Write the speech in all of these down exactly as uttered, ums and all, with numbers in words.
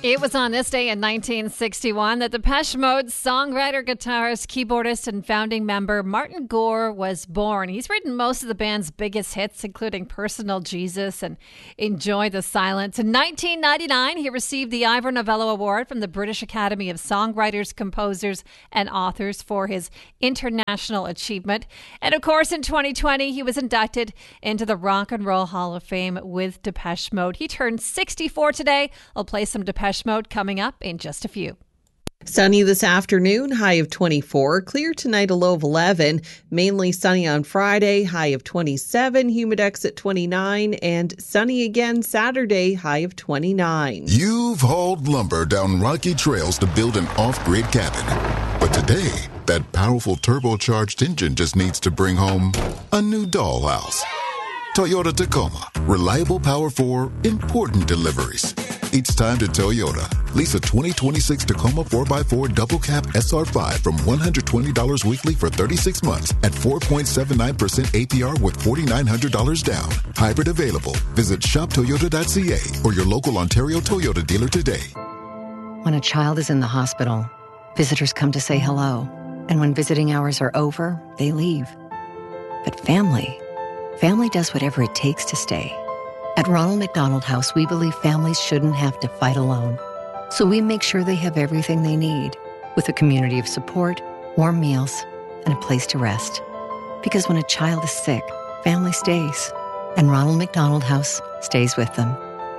It was on this day in nineteen sixty-one that Depeche Mode songwriter, guitarist, keyboardist, and founding member Martin Gore was born. He's written most of the band's biggest hits, including Personal Jesus and Enjoy the Silence. In nineteen ninety-nine, he received the Ivor Novello Award from the British Academy of Songwriters, Composers, and Authors for his international achievement. And of course, in twenty twenty, he was inducted into the Rock and Roll Hall of Fame with Depeche Mode. He turned sixty-four today. I'll play some Depeche Mode coming up in just a few. Sunny this afternoon, high of twenty-four. Clear tonight, a low of eleven. Mainly sunny on Friday, high of twenty-seven. Humidex at twenty-nine. And sunny again Saturday, high of twenty-nine. You've hauled lumber down rocky trails to build an off-grid cabin. But today, that powerful turbocharged engine just needs to bring home a new dollhouse. Toyota Tacoma. Reliable power for important deliveries. It's time to Toyota. Lease a twenty twenty-six Tacoma four by four Double Cab S R five from one hundred twenty dollars weekly for thirty-six months at four point seven nine percent A P R with four thousand nine hundred dollars down. Hybrid available. Visit shop toyota dot c a or your local Ontario Toyota dealer today. When a child is in the hospital, visitors come to say hello. And when visiting hours are over, they leave. But family, family does whatever it takes to stay. At Ronald McDonald House, we believe families shouldn't have to fight alone. So we make sure they have everything they need, with a community of support, warm meals, and a place to rest. Because when a child is sick, family stays, and Ronald McDonald House stays with them.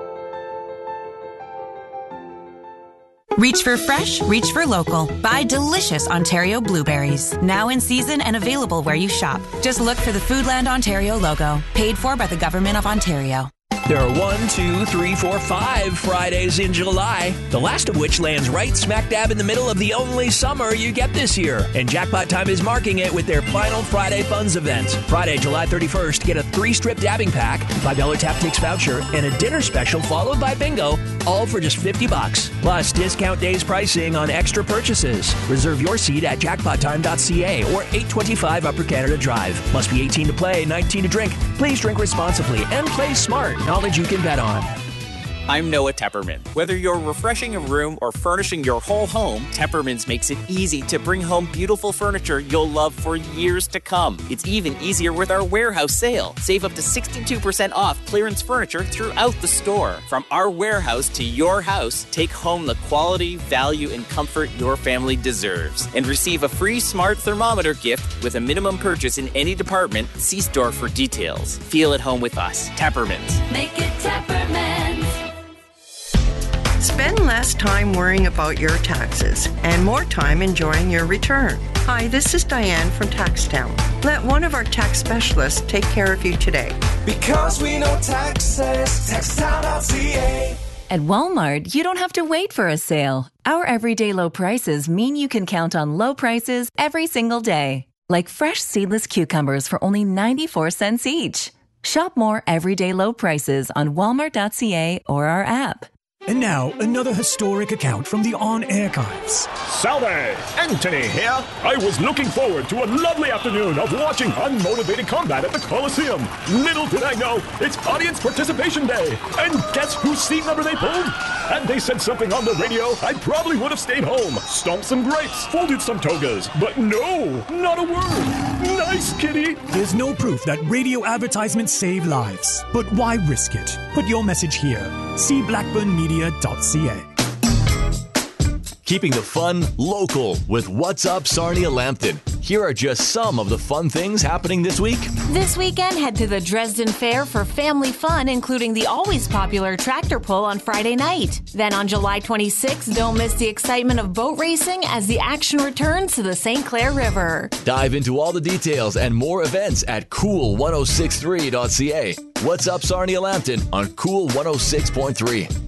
Reach for fresh, reach for local. Buy delicious Ontario blueberries. Now in season and available where you shop. Just look for the Foodland Ontario logo. Paid for by the Government of Ontario. There are one, two, three, four, five Fridays in July, the last of which lands right smack dab in the middle of the only summer you get this year. And Jackpot Time is marking it with their final Friday Funds event. Friday, July thirty-first, get a three-strip dabbing pack, five dollars Tap Tix voucher, and a dinner special followed by bingo, all for just fifty bucks. Plus, discount days pricing on extra purchases. Reserve your seat at jackpot time dot c a or eight twenty-five Upper Canada Drive. Must be eighteen to play, nineteen to drink. Please drink responsibly and play smart. Knowledge you can bet on. I'm Noah Tepperman. Whether you're refreshing a room or furnishing your whole home, Tepperman's makes it easy to bring home beautiful furniture you'll love for years to come. It's even easier with our warehouse sale. Save up to sixty-two percent off clearance furniture throughout the store. From our warehouse to your house, take home the quality, value, and comfort your family deserves. And receive a free smart thermometer gift with a minimum purchase in any department. See store for details. Feel at home with us. Tepperman's. Make it Tepperman's. Spend less time worrying about your taxes and more time enjoying your return. Hi, this is Diane from TaxTown. Let one of our tax specialists take care of you today. Because we know taxes, tax town dot c a. At Walmart, you don't have to wait for a sale. Our everyday low prices mean you can count on low prices every single day. Like fresh seedless cucumbers for only ninety-four cents each. Shop more everyday low prices on walmart dot c a or our app. And now, another historic account from the On Archives. Salve! Anthony here. I was looking forward to a lovely afternoon of watching unmotivated combat at the Coliseum. Little did I know, it's Audience Participation Day. And guess whose seat number they pulled? Had they said something on the radio, I probably would have stayed home, stomped some grapes, folded some togas. But no, not a word. Nice, kitty. There's no proof that radio advertisements save lives. But why risk it? Put your message here. See blackburn media dot c a. Keeping the fun local with What's Up Sarnia Lambton. Here are just some of the fun things happening this week. This weekend, head to the Dresden Fair for family fun, including the always popular tractor pull on Friday night. Then on July twenty-sixth, don't miss the excitement of boat racing as the action returns to the Saint Clair River. Dive into all the details and more events at cool ten sixty-three dot c a. What's Up Sarnia Lambton on Cool one oh six point three.